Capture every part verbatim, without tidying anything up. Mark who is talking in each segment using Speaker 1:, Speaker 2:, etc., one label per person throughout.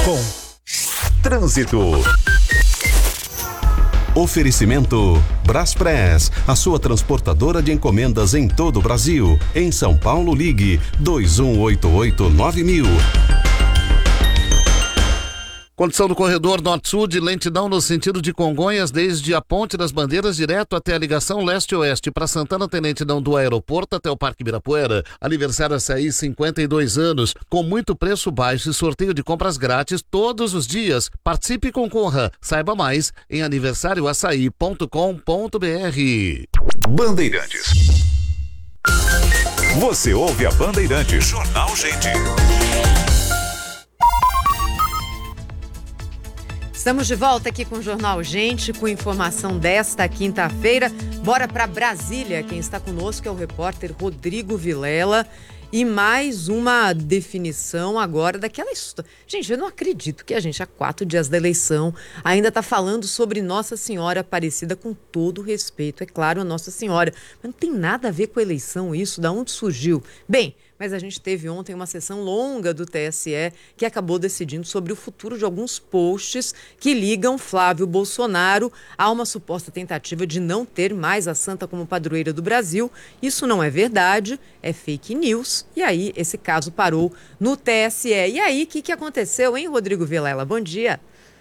Speaker 1: com Trânsito.
Speaker 2: Oferecimento Braspress, a sua transportadora de encomendas em todo o Brasil. Em São Paulo, ligue dois um oito oito nove mil.
Speaker 3: Condição do corredor norte-sul de lentidão no sentido de Congonhas, desde a Ponte das Bandeiras direto até a ligação leste-oeste. Para Santana tem lentidão do aeroporto até o Parque Ibirapuera. Aniversário Açaí, cinquenta e dois anos, com muito preço baixo e sorteio de compras grátis todos os dias. Participe e concorra. Saiba mais em aniversário açaí ponto com ponto br.
Speaker 1: Bandeirantes. Você ouve a Bandeirantes. Jornal Gente.
Speaker 4: Estamos de volta aqui com o Jornal Gente, com informação desta quinta-feira. Bora para Brasília. Quem está conosco é o repórter Rodrigo Vilela. E mais uma definição agora daquela história. Gente, eu não acredito que a gente, há quatro dias da eleição, ainda está falando sobre Nossa Senhora Aparecida, com todo respeito. É claro, Nossa Senhora. Mas não tem nada a ver com a eleição isso, da onde surgiu? Bem, mas a gente teve ontem uma sessão longa do T S E que acabou decidindo sobre o futuro de alguns posts que ligam Flávio Bolsonaro a uma suposta tentativa de não ter mais a santa como padroeira do Brasil. Isso não é verdade, é fake news. E aí, esse caso parou no T S E. E aí, o que, que aconteceu, hein, Rodrigo Vilela? Bom dia.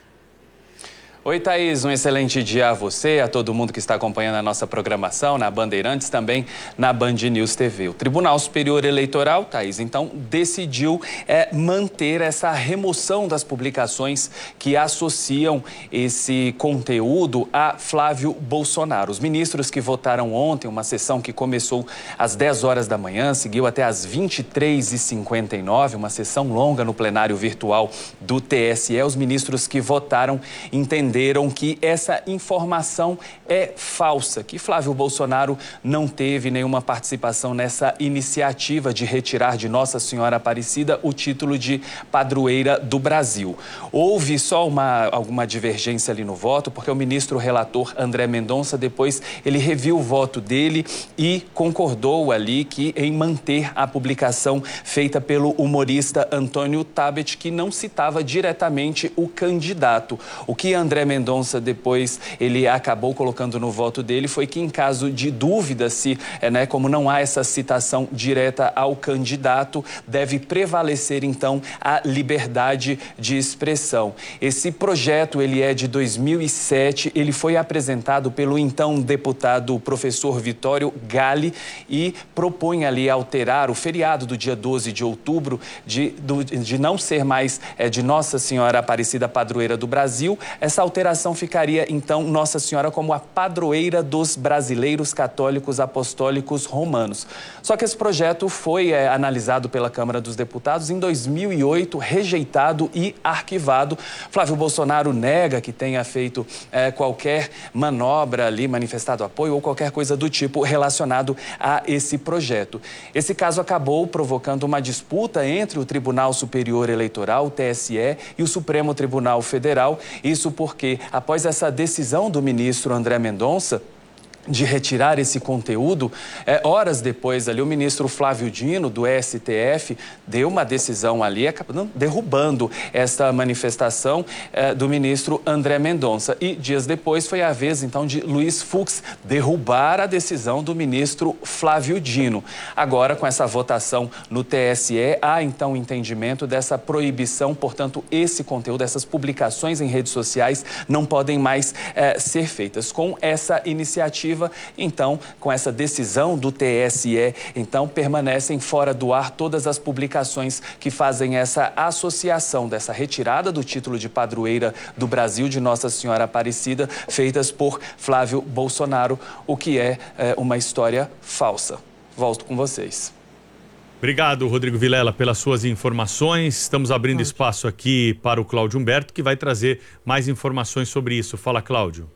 Speaker 5: Oi, Thaís, um excelente dia a você, a todo mundo que está acompanhando a nossa programação na Bandeirantes, também na Band News T V. O Tribunal Superior Eleitoral, Thaís, então, decidiu é, manter essa remoção das publicações que associam esse conteúdo a Flávio Bolsonaro. Os ministros que votaram ontem, uma sessão que começou às dez horas da manhã, seguiu até às vinte e três e cinquenta e nove, uma sessão longa no plenário virtual do T S E. Os ministros que votaram entenderam que essa informação é falsa, que Flávio Bolsonaro não teve nenhuma participação nessa iniciativa de retirar de Nossa Senhora Aparecida o título de padroeira do Brasil. Houve só uma, alguma divergência ali no voto, porque o ministro relator André Mendonça, depois ele reviu o voto dele e concordou ali que em manter a publicação feita pelo humorista Antônio Tabet, que não citava diretamente o candidato. O que André Mendonça depois ele acabou colocando no voto dele foi que, em caso de dúvida se, é, né, como não há essa citação direta ao candidato, deve prevalecer então a liberdade de expressão. Esse projeto ele é de dois mil e sete, ele foi apresentado pelo então deputado professor Vitório Galli e propõe ali alterar o feriado do dia doze de outubro de, do, de não ser mais é, de Nossa Senhora Aparecida Padroeira do Brasil. Essa alteração ficaria, então, Nossa Senhora como a padroeira dos brasileiros católicos apostólicos romanos. Só que esse projeto foi é, analisado pela Câmara dos Deputados em dois mil e oito, rejeitado e arquivado. Flávio Bolsonaro nega que tenha feito é, qualquer manobra ali, manifestado apoio ou qualquer coisa do tipo relacionado a esse projeto. Esse caso acabou provocando uma disputa entre o Tribunal Superior Eleitoral, o T S E, e o Supremo Tribunal Federal. Isso porque, após essa decisão do ministro André Mendonça de retirar esse conteúdo, é, horas depois ali o ministro Flávio Dino, do S T F, deu uma decisão ali, acabando derrubando essa manifestação é, do ministro André Mendonça. E dias depois foi a vez, então, de Luiz Fux derrubar a decisão do ministro Flávio Dino. Agora, com essa votação no T S E, há, então, entendimento dessa proibição, portanto, esse conteúdo, essas publicações em redes sociais não podem mais é, ser feitas. Com essa iniciativa, então, com essa decisão do T S E, então, permanecem fora do ar todas as publicações que fazem essa associação dessa retirada do título de padroeira do Brasil de Nossa Senhora Aparecida, feitas por Flávio Bolsonaro, o que é, é uma história falsa. Volto com vocês.
Speaker 6: Obrigado, Rodrigo Vilela, pelas suas informações. Estamos abrindo espaço aqui para o Cláudio Humberto, que vai trazer mais informações sobre isso. Fala, Cláudio.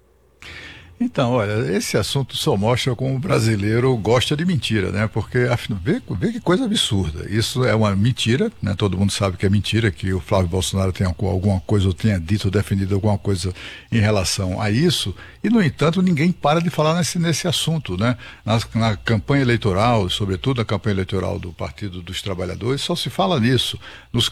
Speaker 7: Então, olha, esse assunto só mostra como o brasileiro gosta de mentira, né? Porque, afinal, vê, vê que coisa absurda. Isso é uma mentira, né? Todo mundo sabe que é mentira, que o Flávio Bolsonaro tenha alguma coisa, ou tenha dito, defendido alguma coisa em relação a isso. E, no entanto, ninguém para de falar nesse, nesse assunto, né? Na, na campanha eleitoral, sobretudo na campanha eleitoral do Partido dos Trabalhadores, só se fala nisso. Nos